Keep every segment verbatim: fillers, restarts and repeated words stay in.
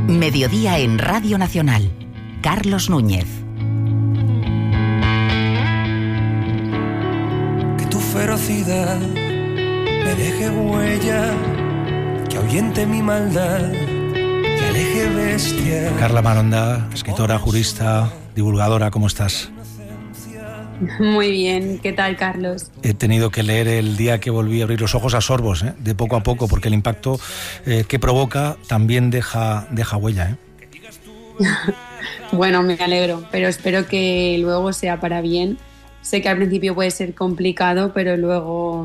Mediodía en Radio Nacional. Carlos Núñez. Que tu ferocidad me deje huella, que ahuyente mi maldad, que aleje bestia. Carla Maronda, escritora, jurista, divulgadora, ¿cómo estás? Muy bien, ¿qué tal, Carlos? He tenido que leer el día que volví a abrir los ojos a sorbos, ¿eh? de poco a poco, porque el impacto eh, que provoca también deja, deja huella. ¿eh? Bueno, me alegro, pero espero que luego sea para bien. Sé que al principio puede ser complicado, pero luego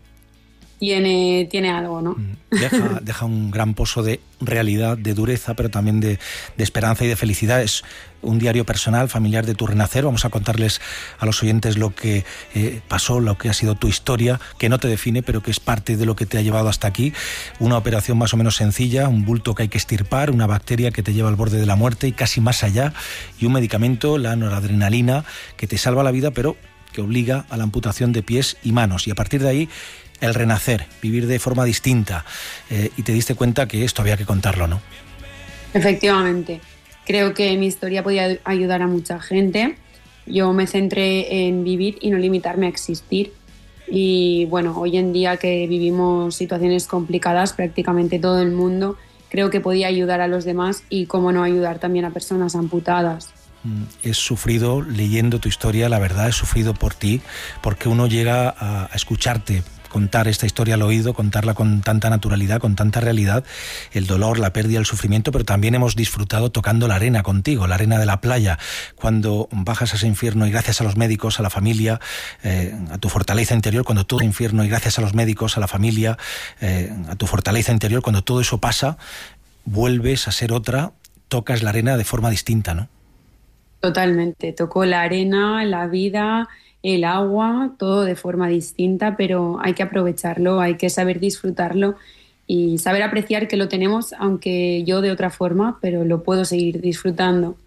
tiene, tiene algo, ¿no? Deja, deja un gran pozo de realidad, de dureza, pero también de, de esperanza y de felicidad. Es un diario personal, familiar de tu renacer. Vamos a contarles a los oyentes lo que eh, pasó, lo que ha sido tu historia, que no te define, pero que es parte de lo que te ha llevado hasta aquí. Una operación más o menos sencilla, un bulto que hay que extirpar, una bacteria que te lleva al borde de la muerte y casi más allá, y un medicamento, la noradrenalina, que te salva la vida, pero que obliga a la amputación de pies y manos. Y a partir de ahí, el renacer, vivir de forma distinta, eh, y te diste cuenta que esto había que contarlo, ¿no? Efectivamente. Creo que mi historia podía ayudar a mucha gente. Yo me centré en vivir y no limitarme a existir. Y bueno, hoy en día que vivimos situaciones complicadas, prácticamente todo el mundo, creo que podía ayudar a los demás y cómo no ayudar también a personas amputadas. He sufrido leyendo tu historia, la verdad, he sufrido por ti, porque uno llega a escucharte contar esta historia al oído, contarla con tanta naturalidad, con tanta realidad, el dolor, la pérdida, el sufrimiento, pero también hemos disfrutado tocando la arena contigo, la arena de la playa, cuando bajas a ese infierno y gracias a los médicos, a la familia, eh, a tu fortaleza interior, cuando todo es infierno y gracias a los médicos, a la familia, eh, a tu fortaleza interior, cuando todo eso pasa, vuelves a ser otra, tocas la arena de forma distinta, ¿no? Totalmente, tocó la arena, la vida, el agua, todo de forma distinta, pero hay que aprovecharlo, hay que saber disfrutarlo y saber apreciar que lo tenemos, aunque yo de otra forma, pero lo puedo seguir disfrutando.